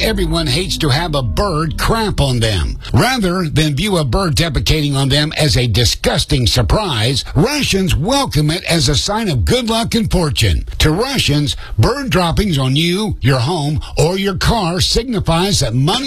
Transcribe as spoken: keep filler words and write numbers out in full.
everyone hates to have a bird crap on them. Rather than view a bird defecating on them as a disgusting surprise, Russians welcome it as a sign of good luck and fortune. To Russians, bird droppings on you, your home, or your car signifies that money